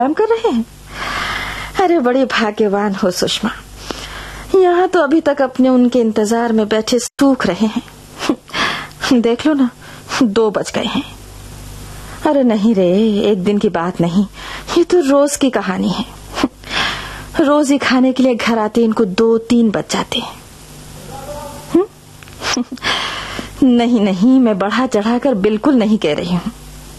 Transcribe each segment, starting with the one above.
काम कर रहे हैं। अरे बड़े भाग्यवान हो सुषमा, यहाँ तो अभी तक अपने उनके इंतजार में बैठे सूख रहे हैं। देख लो ना, 2 बज गए हैं। अरे नहीं रे, एक दिन की बात नहीं, ये तो रोज की कहानी है। रोज ही खाने के लिए घर आते इनको 2-3 बज जाते हैं। नहीं नहीं, मैं बढ़ा चढ़ाकर बिल्कुल नहीं कह रही हूँ।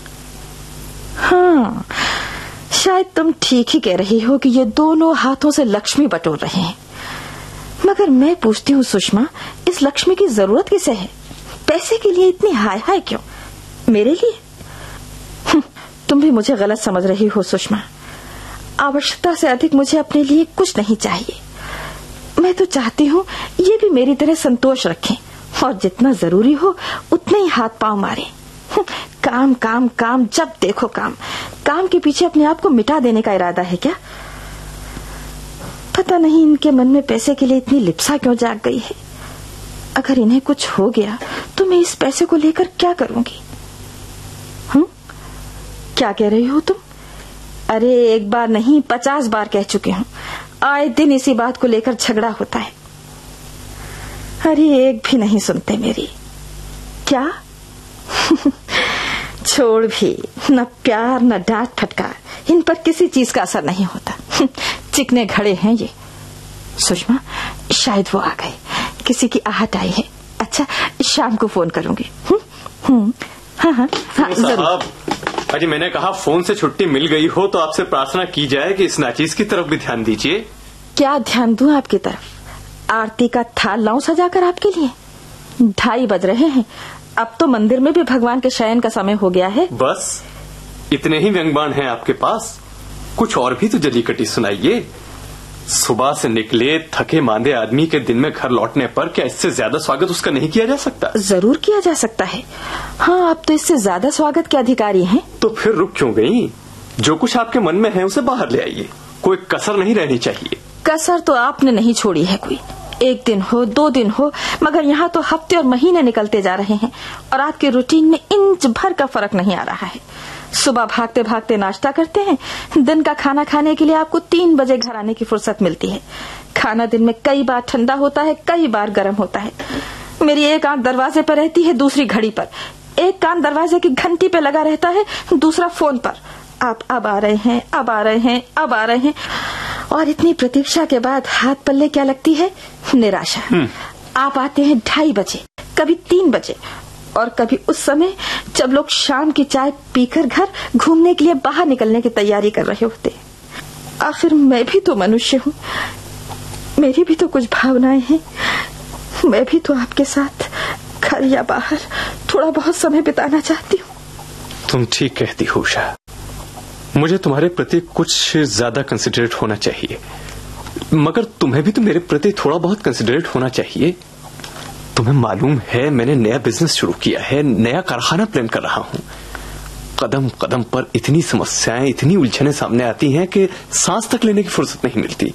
हाँ, शायद तुम ठीक ही कह रही हो कि ये दोनों हाथों से लक्ष्मी बटोर रहे हैं। मगर मैं पूछती हूँ सुषमा, इस लक्ष्मी की जरूरत किसे है? पैसे के लिए इतनी हाय हाय क्यों? मेरे लिए? तुम भी मुझे गलत समझ रही हो सुषमा। आवश्यकता से अधिक मुझे अपने लिए कुछ नहीं चाहिए। मैं तो चाहती हूँ ये भी मेरी तरह संतोष रखें और जितना जरूरी हो उतने ही हाथ पांव मारे। काम काम काम, जब देखो काम। काम के पीछे अपने आप को मिटा देने का इरादा है क्या? पता नहीं इनके मन में पैसे के लिए इतनी लिप्सा क्यों जाग गई है। अगर इन्हें कुछ हो गया तो मैं इस पैसे को लेकर क्या करूंगी? क्या कह रही हो तुम? अरे एक बार नहीं, 50 बार कह चुकी हूँ। आए दिन इसी बात को लेकर झगड़ा होता है। अरे एक भी नहीं सुनते मेरी। क्या? छोड़ भी, न प्यार न डांट फटकार, इन पर किसी चीज का असर नहीं होता। चिकने घड़े हैं ये। सुषमा, शायद वो आ गए, किसी की आहट आई है। अच्छा, शाम को फोन करूंगी। हाँ, जरूर। अजी मैंने कहा फोन से छुट्टी मिल गई हो तो आपसे प्रार्थना की जाए कि इस नाचीज की तरफ भी ध्यान दीजिए। क्या ध्यान दूं आपकी तरफ? आरती का थाल लाऊं सजाकर आपके लिए? 2:30 बज रहे हैं। अब तो मंदिर में भी भगवान के शयन का समय हो गया है। बस इतने ही व्यंग्यबाण हैं आपके पास? कुछ और भी तो जली कटी सुनाइए। सुबह से निकले थके मांदे आदमी के दिन में घर लौटने पर क्या इससे ज्यादा स्वागत उसका नहीं किया जा सकता? जरूर किया जा सकता है। हाँ, आप तो इससे ज्यादा स्वागत के अधिकारी हैं। तो फिर रुक क्यों गई? जो कुछ आपके मन में है उसे बाहर ले आइए। कोई कसर नहीं रहनी चाहिए। कसर तो आपने नहीं छोड़ी है कोई। 1 दिन हो 2 दिन हो, मगर यहाँ तो हफ्ते और महीने निकलते जा रहे हैं और आपके रूटीन में इंच भर का फर्क नहीं आ रहा है। सुबह भागते भागते नाश्ता करते हैं, दिन का खाना खाने के लिए आपको 3 बजे घर आने की फुर्सत मिलती है। खाना दिन में कई बार ठंडा होता है, कई बार गर्म होता है। मेरी एक आंख दरवाजे पर रहती है, दूसरी घड़ी पर। एक कान दरवाजे की घंटी पे लगा रहता है, दूसरा फोन पर। आप अब आ रहे हैं, अब आ रहे हैं, अब आ रहे हैं। और इतनी प्रतीक्षा के बाद हाथ पल्ले क्या लगती है? निराशा। आप आते हैं 2:30 बजे, कभी 3 बजे, और कभी उस समय जब लोग शाम की चाय पीकर घर घूमने के लिए बाहर निकलने की तैयारी कर रहे होते। आखिर मैं भी तो मनुष्य हूँ, मेरी भी तो कुछ भावनाएं हैं। मैं भी तो आपके साथ घर या बाहर थोड़ा बहुत समय बिताना चाहती हूँ। तुम ठीक कहती हो उषा। मुझे तुम्हारे प्रति कुछ ज्यादा कंसिडरेट होना चाहिए, मगर तुम्हें भी तो मेरे प्रति थोड़ा बहुत कंसिडरेट होना चाहिए। तुम्हें मालूम है मैंने नया बिजनेस शुरू किया है, नया कारखाना प्लान कर रहा हूँ। कदम कदम पर इतनी समस्याएं, इतनी उलझनें सामने आती हैं कि सांस तक लेने की फुर्सत नहीं मिलती।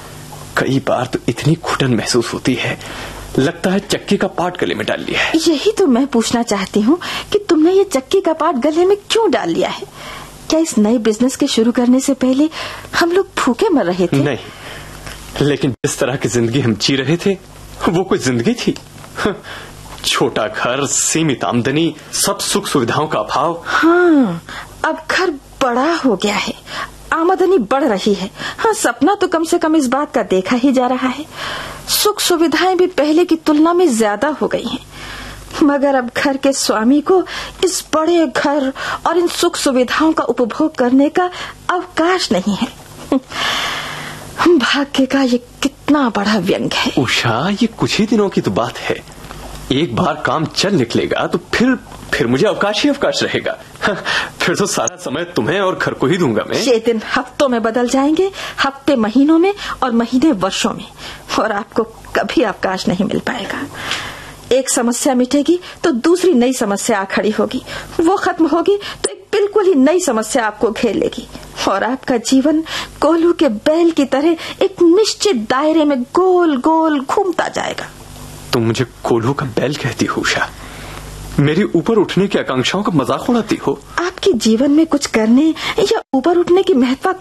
कई बार तो इतनी घुटन महसूस होती है, लगता है चक्की का पार्ट गले में डाल लिया है। यही तो मैं पूछना चाहती हूँ कि तुमने ये चक्की का पार्ट गले में क्यों डाल लिया है? क्या इस नए बिजनेस के शुरू करने से पहले हम लोग भूखे मर रहे थे? नहीं, लेकिन जिस तरह की जिंदगी हम जी रहे थे वो कोई जिंदगी थी? छोटा घर, सीमित आमदनी, सब सुख सुविधाओं का अभाव। हाँ, अब घर बड़ा हो गया है, आमदनी बढ़ रही है। हाँ, सपना तो कम से कम इस बात का देखा ही जा रहा है। सुख सुविधाएं भी पहले की तुलना में ज्यादा हो गई हैं, मगर अब घर के स्वामी को इस बड़े घर और इन सुख सुविधाओं का उपभोग करने का अवकाश नहीं है। भाग्य का ये कितना बड़ा व्यंग है। उषा, ये कुछ ही दिनों की तो बात है। एक बार काम चल निकलेगा तो फिर मुझे अवकाश ही अवकाश रहेगा। फिर तो सारा समय तुम्हें और घर को ही दूंगा मैं। ये दिन हफ्तों में बदल जाएंगे, हफ्ते महीनों में और महीने वर्षों में, और आपको कभी अवकाश नहीं मिल पाएगा। एक समस्या मिटेगी तो दूसरी नई समस्या आ खड़ी होगी, वो खत्म होगी तो एक बिल्कुल ही नई समस्या आपको घेर लेगी, और आपका जीवन कोल्हू के बैल की तरह एक निश्चित दायरे में गोल गोल घूमता जाएगा। तुम मुझे कोल्हू का बैल कहती हो उषा? मेरी ऊपर उठने की आकांक्षाओं का मजाक उड़ाती हो? आपके जीवन में कुछ करने या ऊपर उठने की महत्वाकांक्षा